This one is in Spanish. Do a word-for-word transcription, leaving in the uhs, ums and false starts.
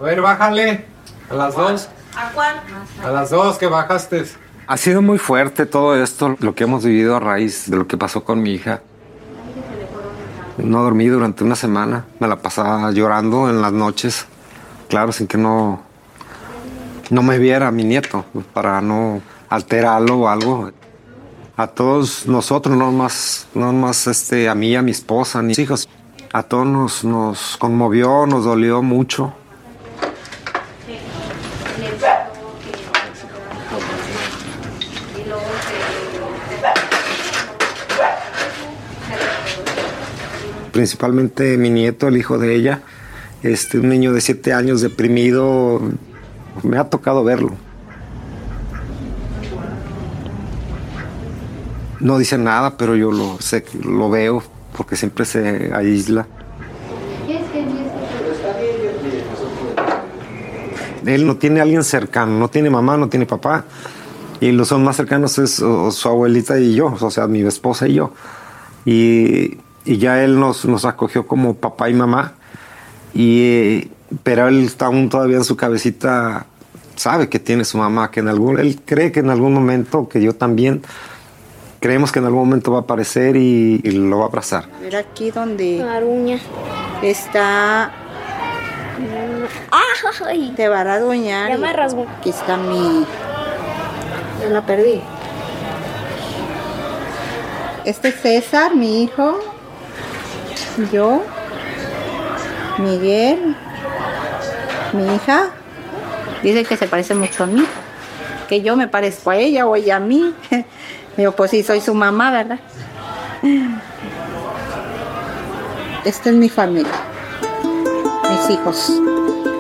A ver, bájale. A las dos. ¿A cuál? A las dos que bajaste. Ha sido muy fuerte todo esto, lo que hemos vivido a raíz de lo que pasó con mi hija. No dormí durante una semana. Me la pasaba llorando en las noches. Claro, sin que no, no me viera mi nieto, para no alterarlo o algo. A todos nosotros, no más, no más este, a mí, a mi esposa, a mis hijos, a todos nos, nos conmovió, nos dolió mucho. Principalmente mi nieto, el hijo de ella, este, un niño de siete años deprimido, me ha tocado verlo. No dice nada, pero yo lo sé, lo veo porque siempre se aísla. Él no tiene a alguien cercano, no tiene mamá, no tiene papá, y los son más cercanos es o, su abuelita y yo, o sea, mi esposa y yo. Y Y ya él nos, nos acogió como papá y mamá. Y, pero él está aún todavía en su cabecita, sabe que tiene su mamá, que en algún, él cree que en algún momento, que yo también, creemos que en algún momento va a aparecer y, y lo va a abrazar. Ver aquí donde Aruña. está... ¡Ay! Te va a raduñar. Ya me rasgó. Aquí está mi... Ya la perdí. Este es César, mi hijo. Yo, Miguel, mi hija. Dice que se parece mucho a mí, que yo me parezco a ella o ella a mí. Digo, pues sí, soy su mamá, ¿verdad? Esta es mi familia, mis hijos.